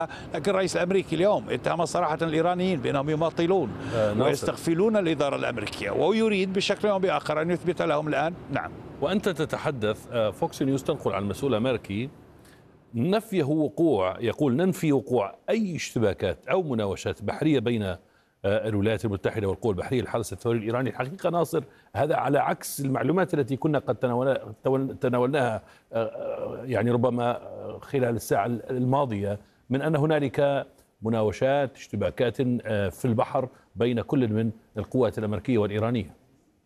لكن الرئيس الأمريكي اليوم اتهم صراحة الإيرانيين بأنهم يماطلون ويستغفلون الإدارة الأمريكية، ويريد بشكل أو بآخر أن يثبت لهم الآن. نعم. وأنت تتحدث، فوكس نيوز تنقل عن مسؤول أمريكي نفيه وقوع، يقول ننفي وقوع أي اشتباكات أو مناوشات بحرية بين الولايات المتحدة والقوى البحرية للحرس الثوري الإيراني. الحقيقة ناصر، هذا على عكس المعلومات التي كنا قد تناولناها يعني ربما خلال الساعة الماضية من أن هنالك مناوشات اشتباكات في البحر بين كل من القوات الأمريكية والإيرانية.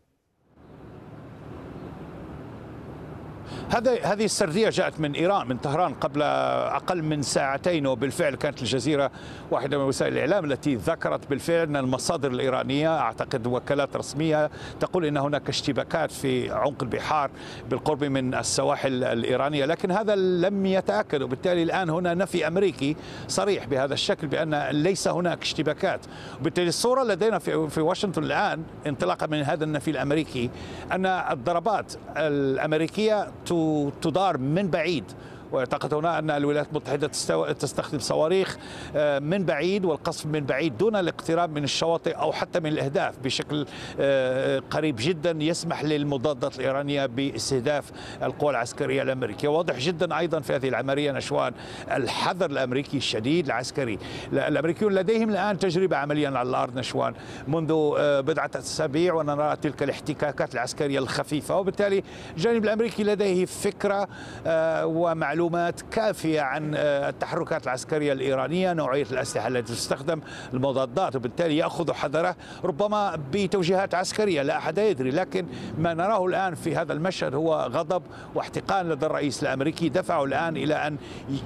هذه السردية جاءت من إيران، من طهران، قبل أقل من ساعتين، وبالفعل كانت الجزيرة واحدة من وسائل الإعلام التي ذكرت بالفعل أن المصادر الإيرانية، أعتقد وكالات رسمية، تقول أن هناك اشتباكات في عمق البحار بالقرب من السواحل الإيرانية، لكن هذا لم يتأكد، وبالتالي الآن هنا نفي أمريكي صريح بهذا الشكل بأن ليس هناك اشتباكات. وبالتالي الصورة لدينا في واشنطن الآن انطلاقا من هذا النفي الأمريكي أن الضربات الأمريكية تدار من بعيد، واعتقد هنا أن الولايات المتحدة تستخدم صواريخ من بعيد والقصف من بعيد دون الاقتراب من الشواطئ أو حتى من الأهداف بشكل قريب جدا يسمح للمضادات الإيرانية باستهداف القوى العسكرية الأمريكية. واضح جدا أيضا في هذه العملية نشوان الحذر الأمريكي الشديد العسكري. الأمريكيون لديهم الآن تجربة عمليا على الأرض نشوان منذ بضعة أسابيع، ونرى تلك الاحتكاكات العسكرية الخفيفة، وبالتالي الجانب الأمريكي لديه فكرة ومعلومات كافية عن التحركات العسكرية الإيرانية، نوعية الأسلحة التي تستخدم، المضادات، وبالتالي يأخذ حذره ربما بتوجيهات عسكرية لا أحد يدري. لكن ما نراه الآن في هذا المشهد هو غضب واحتقان لدى الرئيس الأمريكي دفعه الآن إلى أن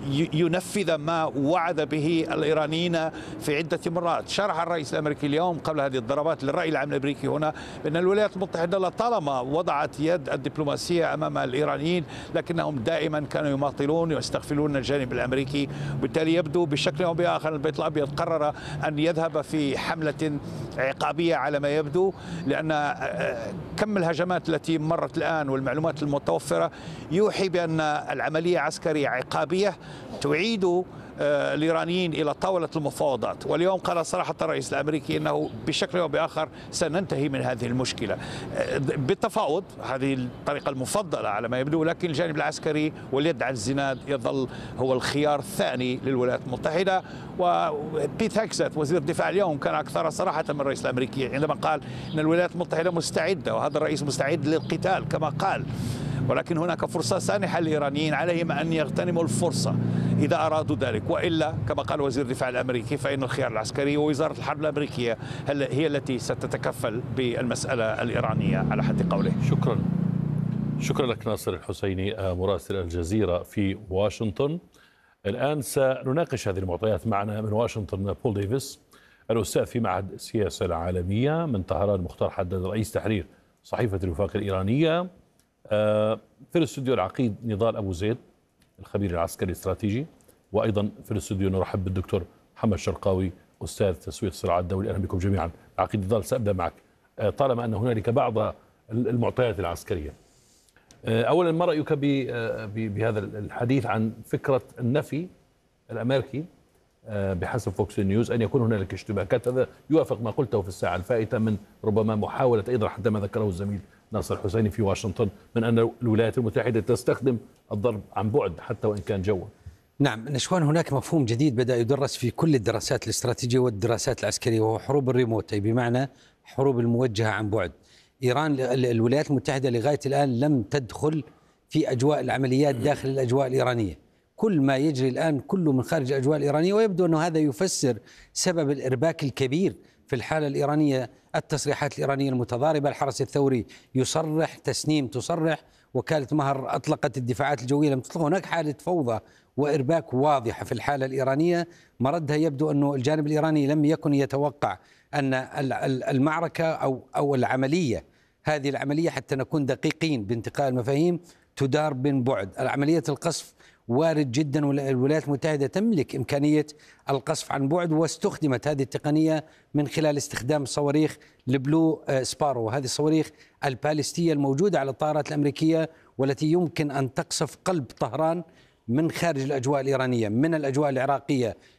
ينفذ ما وعد به الإيرانيين في عدة مرات. شرح الرئيس الأمريكي اليوم قبل هذه الضربات للرأي العام الأمريكي هنا بأن الولايات المتحدة لطالما وضعت يد الدبلوماسية أمام الإيرانيين، لكنهم دائما كانوا يماطلون ويستغفلون الجانب الأمريكي، وبالتالي يبدو بشكل أو بآخر البيت الأبيض قرر أن يذهب في حملة عقابية على ما يبدو، لأن كم الهجمات التي مرت الآن والمعلومات المتوفرة يوحي بأن العملية عسكرية عقابية تعيد الإيرانيين إلى طاولة المفاوضات. واليوم قال صراحة الرئيس الأمريكي أنه بشكل أو بآخر سننتهي من هذه المشكلة بالتفاوض، هذه الطريقة المفضلة على ما يبدو، لكن الجانب العسكري واليد على الزناد يظل هو الخيار الثاني للولايات المتحدة. وبيت هيكسات وزير الدفاع اليوم كان أكثر صراحة من الرئيس الأمريكي عندما قال أن الولايات المتحدة مستعدة وهذا الرئيس مستعد للقتال كما قال، ولكن هناك فرصة سانحة للإيرانيين، عليهم أن يغتنموا الفرصة إذا أرادوا ذلك، وإلا كما قال وزير الدفاع الأمريكي فإن الخيار العسكري ووزارة الحرب الأمريكية هي التي ستتكفل بالمسألة الإيرانية على حد قوله. شكرا لك ناصر الحسيني، مراسل الجزيرة في واشنطن. الآن سنناقش هذه المعطيات. معنا من واشنطن بول ديفيس، الأستاذ في معهد السياسة العالمية، من طهران مختار حداد، رئيس تحرير صحيفة الوفاق الإيرانية. في الاستوديو العقيد نضال أبو زيد، الخبير العسكري الاستراتيجي، وأيضا في الاستوديو نرحب بالدكتور محمد شرقاوي، أستاذ تسويق الصراعات الدولي. أهلا بكم جميعا. عقيد نضال، سأبدأ معك. طالما أن هنالك بعض المعطيات العسكرية، أولا ما رأيك بهذا الحديث عن فكرة النفي الأمريكي بحسب فوكس نيوز أن يكون هنالك اشتباكات؟ هذا يوافق ما قلته في الساعة الفائتة من ربما محاولة أيضا حتى ما ذكره الزميل ناصر الحسيني في واشنطن من أن الولايات المتحدة تستخدم الضرب عن بعد حتى وإن كان جوا. نعم نشوان، هناك مفهوم جديد بدأ يدرس في كل الدراسات الاستراتيجية والدراسات العسكرية، وهو حروب الريموت، أي بمعنى حروب الموجهة عن بعد. إيران الولايات المتحدة لغاية الآن لم تدخل في أجواء العمليات داخل الأجواء الإيرانية، كل ما يجري الآن كله من خارج الأجواء الإيرانية، ويبدو أن هذا يفسر سبب الإرباك الكبير في الحالة الإيرانية. التصريحات الإيرانية المتضاربة، الحرس الثوري يصرح، تسنيم تصرح، وكالة مهر أطلقت الدفاعات الجوية لم تطلق. هناك حالة فوضى وإرباك واضحة في الحالة الإيرانية. مردها يبدو أنه الجانب الإيراني لم يكن يتوقع أن المعركة أو العملية، هذه العملية حتى نكون دقيقين بانتقاء المفاهيم، تدار من بعد. عملية القصف وارد جدا، والولايات المتحدة تملك إمكانية القصف عن بعد، واستخدمت هذه التقنية من خلال استخدام صواريخ البلو سبارو، وهذه الصواريخ البالستية الموجودة على الطائرات الأمريكية والتي يمكن أن تقصف قلب طهران من خارج الأجواء الإيرانية، من الأجواء العراقية،